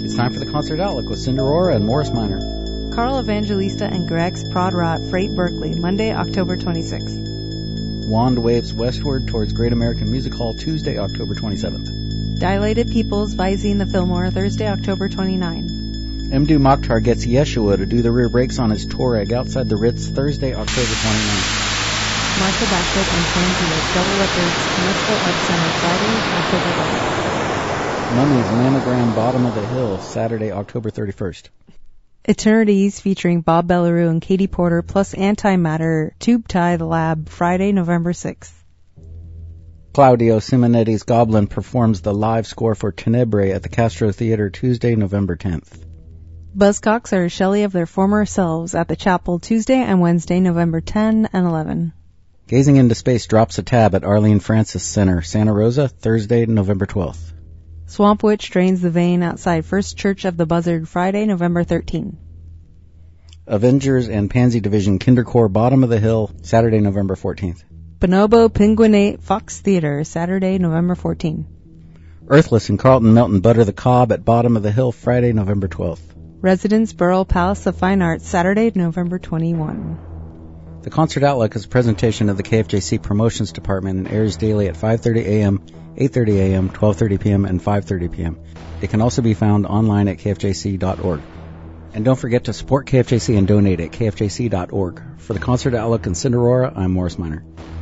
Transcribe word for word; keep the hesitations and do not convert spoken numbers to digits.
It's time for the Concert Outlook with Cindy Aurora and Morris Minor. Carl Evangelista and Greg's Prod Rot Freight Berkeley, Monday, October twenty-sixth. Wand waves westward towards Great American Music Hall, Tuesday, October twenty-seventh. Dilated Peoples Vising the Fillmore, Thursday, October twenty-ninth. Mdu Mokhtar gets Yeshua to do the rear brakes on his Touareg outside the Ritz, Thursday, October twenty-ninth. Martha Bassett and Transients Double Records Municipal Arts Center, Friday, October eleventh. Mummy's Mammogram Bottom of the Hill, Saturday, October thirty-first. Eternities featuring Bob Bellarou and Katie Porter plus Antimatter Tube Tie the Lab, Friday, November sixth. Claudio Simonetti's Goblin performs the live score for Tenebrae at the Castro Theater, Tuesday, November tenth. Buzzcocks are a Shelley of their former selves at the Chapel, Tuesday and Wednesday, November tenth and eleventh. Gazing into Space drops a tab at Arlene Francis Center, Santa Rosa, Thursday, November twelfth. Swamp Witch drains the vein outside First Church of the Buzzard, Friday, November thirteenth. Avengers and Pansy Division Kindercore Bottom of the Hill, Saturday, November fourteenth. Bonobo Penguinate Fox Theater, Saturday, November fourteenth. Earthless and Carlton Melton Butter the Cobb at Bottom of the Hill, Friday, November twelfth. Residence Burrell Palace of Fine Arts, Saturday, November twenty-first. The Concert Outlook is a presentation of the K F J C Promotions Department and airs daily at five thirty a.m., eight thirty a.m., twelve thirty p.m., and five thirty p.m. It can also be found online at k f j c dot org. And don't forget to support K F J C and donate at k f j c dot org. For the Concert Outlook and Cindy Aurora, I'm Morris Minor.